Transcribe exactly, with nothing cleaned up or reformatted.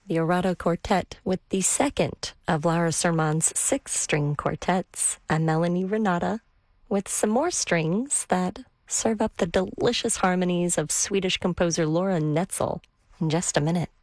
the Arado Quartet with the second of Laura Sermon's six-string quartets, and Melanie Renata with some more strings that serve up the delicious harmonies of Swedish composer Laura Netzel in just a minute.